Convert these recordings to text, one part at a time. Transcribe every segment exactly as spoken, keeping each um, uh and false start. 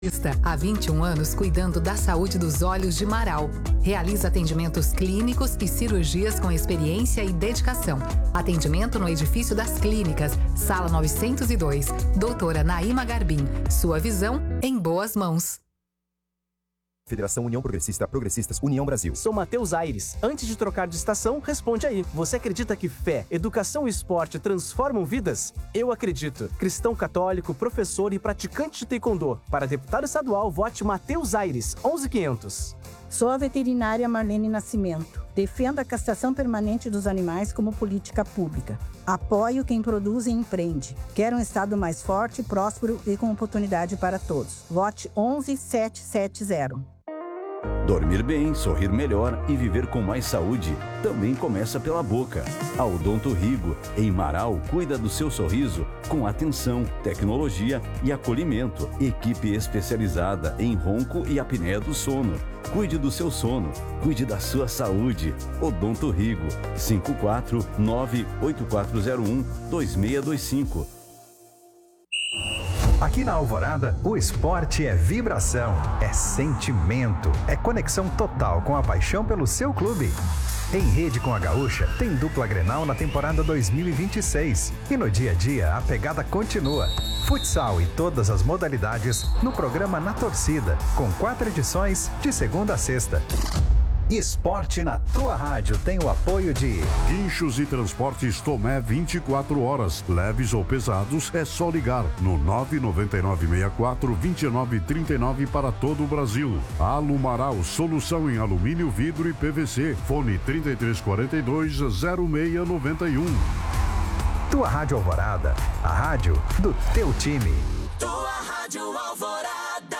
Há vinte e um anos cuidando da saúde dos olhos de Marau. Realiza atendimentos clínicos e cirurgias com experiência e dedicação. Atendimento no edifício das clínicas, sala novecentos e dois. Doutora Naíma Garbim. Sua visão em boas mãos. Federação União Progressista, Progressistas, União Brasil. Sou Matheus Aires. Antes de trocar de estação, responde aí. Você acredita que fé, educação e esporte transformam vidas? Eu acredito. Cristão católico, professor e praticante de taekwondo. Para deputado estadual, vote Matheus Aires, onze mil e quinhentos. Sou a veterinária Marlene Nascimento. Defendo a castração permanente dos animais como política pública. Apoio quem produz e empreende. Quero um estado mais forte, próspero e com oportunidade para todos. Vote onze mil setecentos e setenta. Dormir bem, sorrir melhor e viver com mais saúde também começa pela boca. A Odonto Rigo, em Marau, cuida do seu sorriso com atenção, tecnologia e acolhimento. Equipe especializada em ronco e apneia do sono. Cuide do seu sono, cuide da sua saúde. Odonto Rigo, cinco quatro nove oito quatro zero um dois seis dois cinco. Aqui na Alvorada, o esporte é vibração, é sentimento, é conexão total com a paixão pelo seu clube. Em rede com a Gaúcha, tem dupla Grenal na temporada dois mil e vinte e seis. E no dia a dia, a pegada continua. Futsal e todas as modalidades no programa Na Torcida, com quatro edições de segunda a sexta. Esporte na tua rádio tem o apoio de Guinchos e Transportes Tomé vinte e quatro horas. Leves ou pesados, é só ligar no nove nove nove seis quatro dois nove três nove para todo o Brasil. Alumaral, solução em alumínio, vidro e P V C. Fone trinta e três quarenta e dois, zero seis noventa e um. Tua Rádio Alvorada, a rádio do teu time. Tua Rádio Alvorada.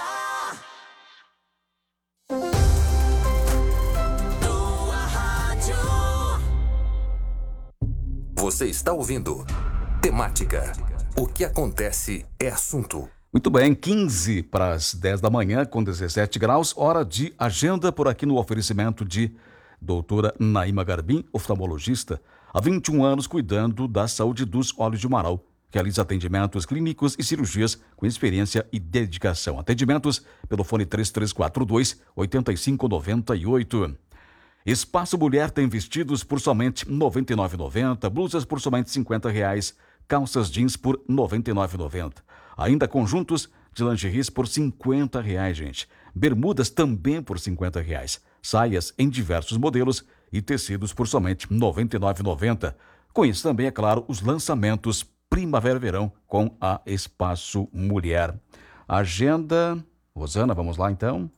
Você está ouvindo Temática. O que acontece é assunto. Muito bem, quinze para as dez da manhã, com dezessete graus, hora de agenda por aqui no oferecimento de doutora Naíma Garbim, oftalmologista, há vinte e um anos cuidando da saúde dos olhos de Marau. Realiza atendimentos clínicos e cirurgias com experiência e dedicação. Atendimentos pelo fone três três quatro dois, oito cinco nove oito. Espaço Mulher tem vestidos por somente noventa e nove reais e noventa centavos, blusas por somente cinquenta reais, calças jeans por noventa e nove reais e noventa centavos. Ainda conjuntos de lingeries por cinquenta reais, gente. Bermudas também por cinquenta reais. Saias em diversos modelos e tecidos por somente noventa e nove reais e noventa centavos. Conheça também, é claro, os lançamentos Primavera-Verão com a Espaço Mulher. Agenda... Rosana, vamos lá então?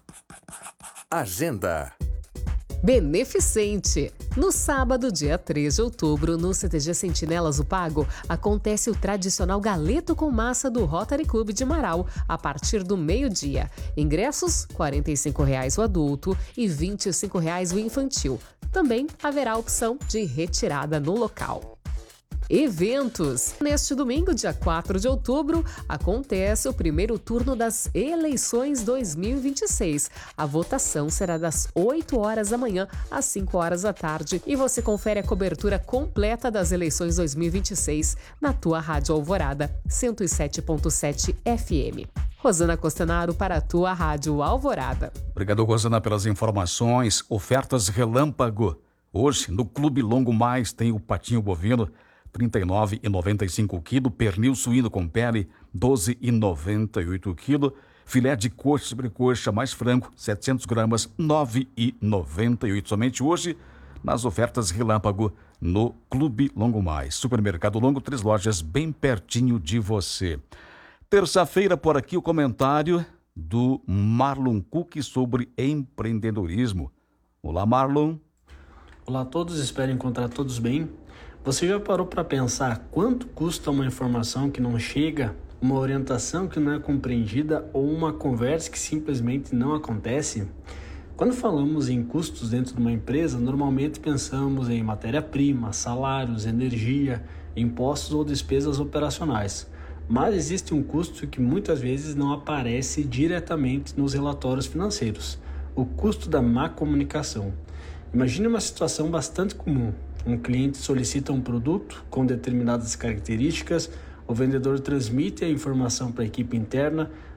Agenda. Beneficente. No sábado, dia três de outubro, no C T G Sentinelas do Pago, acontece o tradicional galeto com massa do Rotary Clube de Marau, a partir do meio-dia. Ingressos, quarenta e cinco reais o adulto e vinte e cinco reais o infantil. Também haverá opção de retirada no local. Eventos. Neste domingo, dia quatro de outubro, acontece o primeiro turno das eleições dois mil e vinte e seis. A votação será das oito horas da manhã às cinco horas da tarde e você confere a cobertura completa das eleições dois mil e vinte e seis na tua Rádio Alvorada, cento e sete ponto sete F M. Rosana Costanaro para a tua Rádio Alvorada. Obrigado, Rosana, pelas informações. Ofertas relâmpago. Hoje, no Clube Longo Mais, tem o patinho bovino, trinta e nove reais e noventa e cinco centavos quilo, pernil suíno com pele, doze reais e noventa e oito centavos quilo, filé de coxa sobre coxa mais frango, setecentos gramas, nove reais e noventa e oito centavos. Somente hoje, nas ofertas relâmpago no Clube Longo Mais. Supermercado Longo, três lojas bem pertinho de você. Terça-feira, por aqui, o comentário do Marlon Cook sobre empreendedorismo. Olá, Marlon. Olá a todos, espero encontrar todos bem. Você já parou para pensar quanto custa uma informação que não chega, uma orientação que não é compreendida ou uma conversa que simplesmente não acontece? Quando falamos em custos dentro de uma empresa, normalmente pensamos em matéria-prima, salários, energia, impostos ou despesas operacionais. Mas existe um custo que muitas vezes não aparece diretamente nos relatórios financeiros: o custo da má comunicação. Imagine uma situação bastante comum. Um cliente solicita um produto com determinadas características, o vendedor transmite a informação para a equipe interna,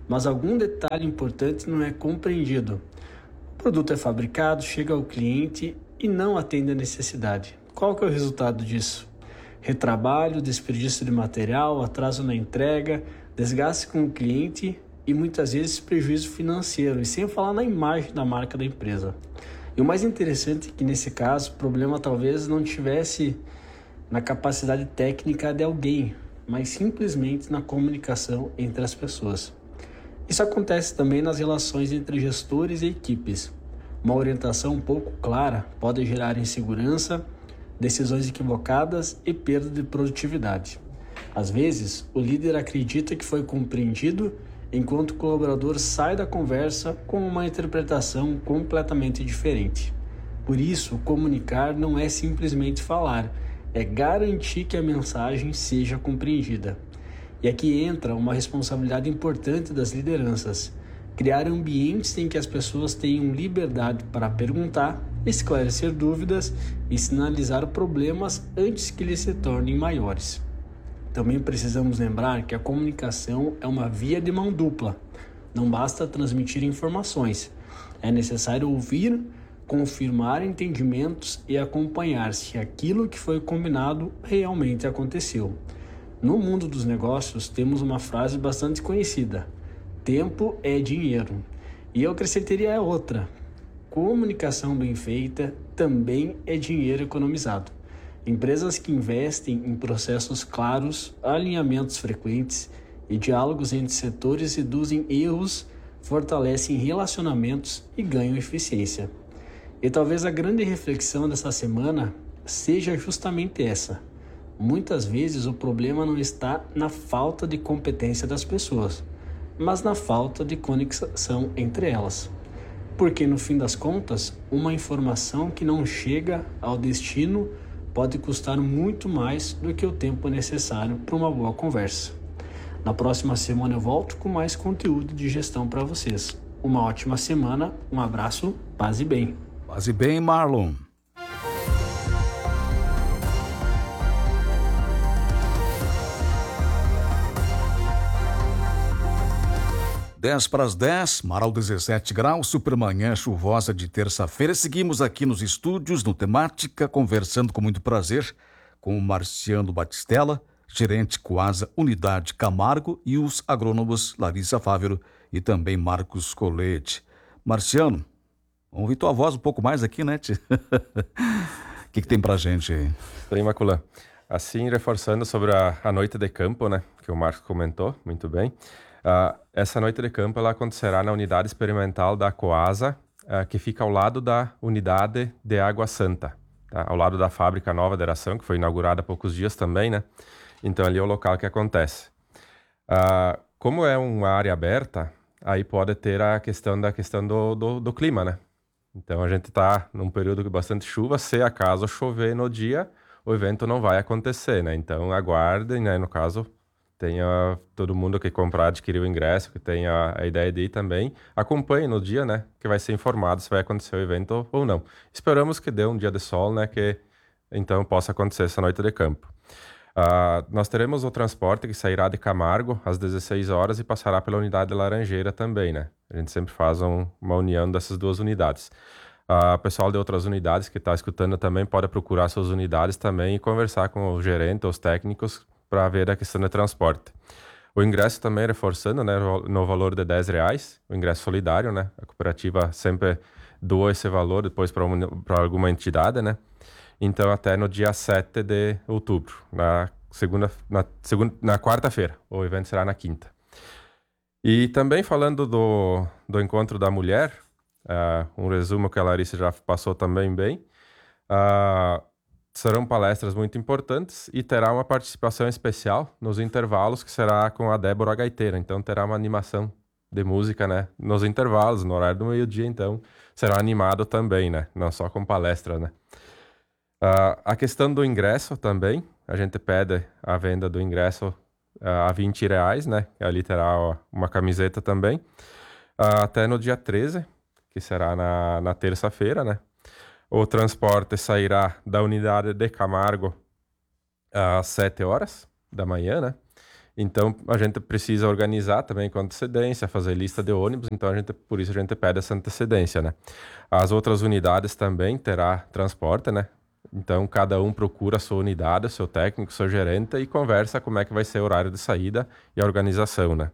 mas algum detalhe importante não é compreendido. O produto é fabricado, chega ao cliente e não atende a necessidade. Qual que é o resultado disso? Retrabalho, desperdício de material, atraso na entrega, desgaste com o cliente e muitas vezes prejuízo financeiro, e sem falar na imagem da marca da empresa. E o mais interessante é que nesse caso o problema talvez não tivesse na capacidade técnica de alguém, mas simplesmente na comunicação entre as pessoas. Isso acontece também nas relações entre gestores e equipes. Uma orientação pouco clara pode gerar insegurança, decisões equivocadas e perda de produtividade. Às vezes, o líder acredita que foi compreendido, enquanto o colaborador sai da conversa com uma interpretação completamente diferente. Por isso, comunicar não é simplesmente falar, é garantir que a mensagem seja compreendida. E aqui entra uma responsabilidade importante das lideranças: criar ambientes em que as pessoas tenham liberdade para perguntar, esclarecer dúvidas e sinalizar problemas antes que eles se tornem maiores. Também precisamos lembrar que a comunicação é uma via de mão dupla. Não basta transmitir informações, é necessário ouvir, confirmar entendimentos e acompanhar se aquilo que foi combinado realmente aconteceu. No mundo dos negócios, temos uma frase bastante conhecida: tempo é dinheiro. E eu acrescentaria outra: comunicação bem feita também é dinheiro economizado. Empresas que investem em processos claros, alinhamentos frequentes e diálogos entre setores reduzem erros, fortalecem relacionamentos e ganham eficiência. E talvez a grande reflexão dessa semana seja justamente essa: muitas vezes o problema não está na falta de competência das pessoas, mas na falta de conexão entre elas. Porque no fim das contas, uma informação que não chega ao destino pode custar muito mais do que o tempo necessário para uma boa conversa. Na próxima semana eu volto com mais conteúdo de gestão para vocês. Uma ótima semana, um abraço, paz e bem. Paz e bem, Marlon. dez para as dez, Marau dezessete graus, supermanhã chuvosa de terça-feira. Seguimos aqui nos estúdios, no Temática, conversando com muito prazer com o Marciano Batistella, gerente Coasa Unidade Camargo, e os agrônomos Larissa Fávero e também Marcos Colete. Marciano, vamos ouvir tua voz um pouco mais aqui, né, Tio? O que, que tem pra gente aí? Bem, Maculã. Assim, reforçando sobre a, a noite de campo, né, que o Marcos comentou, muito bem. Uh, essa noite de campo ela acontecerá na unidade experimental da Coasa, uh, que fica ao lado da unidade de Água Santa, tá? Ao lado da fábrica nova de aeração, que foi inaugurada há poucos dias também, né? Então ali é o local que acontece. Uh, como é uma área aberta, aí pode ter a questão da questão do, do, do clima, né? Então a gente está num período de bastante chuva. Se acaso chover no dia, o evento não vai acontecer, né? Então aguardem, né? No caso, tenha todo mundo que comprar, adquirir o ingresso, que tenha a ideia de ir também, acompanhe no dia, né, que vai ser informado se vai acontecer o evento ou não. Esperamos que dê um dia de sol, né, que então possa acontecer essa noite de campo. Uh, nós teremos o transporte que sairá de Camargo às dezesseis horas e passará pela unidade de Laranjeira também, né. A gente sempre faz um, uma união dessas duas unidades. O uh, pessoal de outras unidades que está escutando também pode procurar suas unidades também e conversar com o gerente, os técnicos, para ver a questão do transporte. O ingresso também reforçando, né, no valor de dez reais, o ingresso solidário, né, a cooperativa sempre doa esse valor depois para alguma entidade, né, então até no dia sete de outubro, na segunda, na, segunda, na quarta-feira, o evento será na quinta. E também falando do, do encontro da mulher, uh, um resumo que a Larissa já passou também bem, uh, serão palestras muito importantes e terá uma participação especial nos intervalos, que será com a Débora Gaiteira. Então terá uma animação de música, né, nos intervalos, no horário do meio-dia, então será animado também, né, não só com palestra, né. Uh, a questão do ingresso também, a gente pede a venda do ingresso uh, a vinte reais, né, ali terá uma camiseta também, uh, até no dia treze, que será na, na terça-feira, né. O transporte sairá da unidade de Camargo às sete horas da manhã, né? Então, a gente precisa organizar também com antecedência, fazer lista de ônibus, então a gente, por isso a gente pede essa antecedência, né? As outras unidades também terá transporte, né? Então, cada um procura a sua unidade, o seu técnico, o seu gerente e conversa como é que vai ser o horário de saída e a organização, né?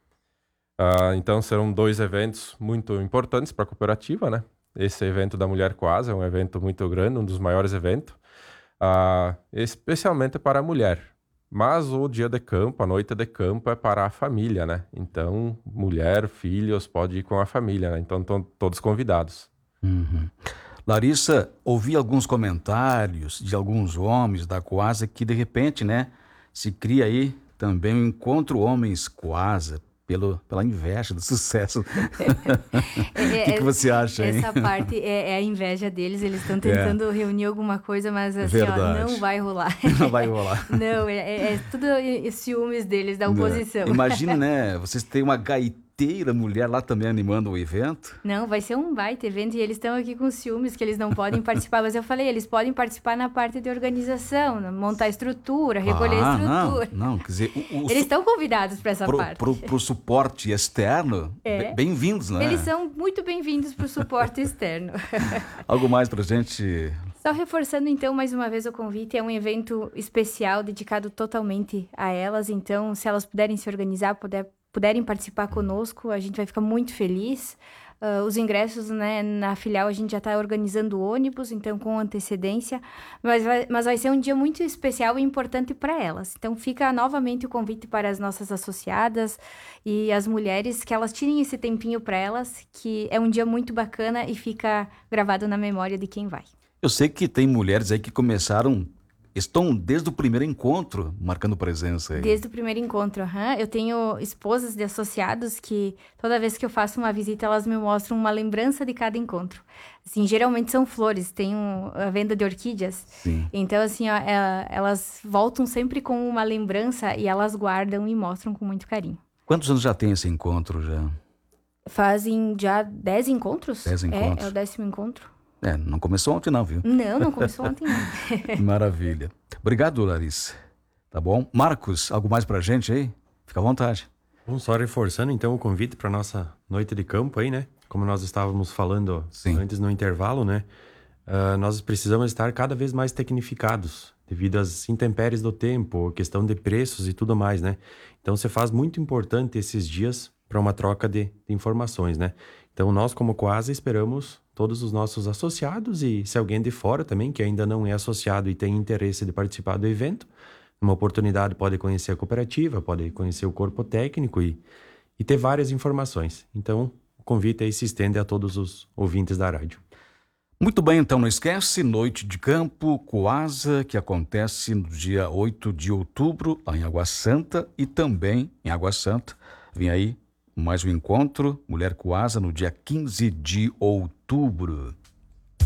Uh, então, serão dois eventos muito importantes para a cooperativa, né? Esse evento da Mulher Coasa é um evento muito grande, um dos maiores eventos, uh, especialmente para a mulher. Mas o dia de campo, a noite de campo é para a família, né? Então, mulher, filhos, pode ir com a família, né? Então, estão todos convidados. Uhum. Larissa, ouvi alguns comentários de alguns homens da Coasa que, de repente, né, se cria aí também um encontro homens Coasa pelo, pela inveja do sucesso. O é, que, que você acha, hein? Essa parte é, é a inveja deles, eles estão tentando é. reunir alguma coisa, mas assim, ó, não vai rolar. Não vai rolar. Não, é, é, é tudo ciúmes deles, da oposição. Imagina, né, vocês têm uma gaiteira mulher lá também animando o evento. Não, vai ser um baita evento e eles estão aqui com ciúmes que eles não podem participar, mas eu falei, eles podem participar na parte de organização, montar estrutura, recolher ah, estrutura. Não, não, quer dizer... O, o eles estão convidados para essa pro, parte. Pro, pro suporte externo, é. bem-vindos, né? Eles são muito bem-vindos para o suporte externo. Algo mais pra gente... Só reforçando, então, mais uma vez o convite, é um evento especial, dedicado totalmente a elas, então, se elas puderem se organizar, puder, puderem participar conosco, a gente vai ficar muito feliz. Uh, os ingressos, né, na filial a gente já está organizando ônibus, então com antecedência, mas vai, mas vai ser um dia muito especial e importante para elas. Então fica novamente o convite para as nossas associadas e as mulheres, que elas tirem esse tempinho para elas, que é um dia muito bacana e fica gravado na memória de quem vai. Eu sei que tem mulheres aí que começaram, estão desde o primeiro encontro marcando presença aí. Desde o primeiro encontro, uhum. Eu tenho esposas de associados que toda vez que eu faço uma visita, elas me mostram uma lembrança de cada encontro. Assim, geralmente são flores, tem um, a venda de orquídeas. Sim. Então, assim, ó, elas voltam sempre com uma lembrança e elas guardam e mostram com muito carinho. Quantos anos já tem esse encontro já? Fazem já dez encontros. Dez encontros. É, é o décimo encontro. É, não começou ontem não, viu? Não, não começou ontem não. Maravilha. Obrigado, Larissa. Tá bom? Marcos, algo mais pra gente aí? Fica à vontade. Vamos só reforçando então o convite para nossa noite de campo aí, né? Como nós estávamos falando Sim. antes no intervalo, né? Uh, nós precisamos estar cada vez mais tecnificados devido às intempéries do tempo, questão de preços e tudo mais, né? Então, você faz muito importante esses dias para uma troca de, de informações, né? Então, nós como Coasa esperamos todos os nossos associados e se alguém de fora também, que ainda não é associado e tem interesse de participar do evento, uma oportunidade pode conhecer a cooperativa, pode conhecer o corpo técnico e, e ter várias informações. Então, o convite aí se estende a todos os ouvintes da rádio. Muito bem, então não esquece, Noite de Campo, Coasa, que acontece no dia oito de outubro, lá em Água Santa, e também em Água Santa, vem aí mais um encontro, Mulher Coasa, no dia quinze de outubro.